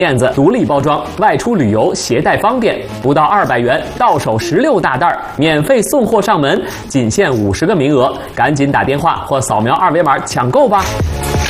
链子独立包装，外出旅游携带方便，不到200元，到手16大袋，免费送货上门，仅限50个名额，赶紧打电话或扫描2维码抢购吧。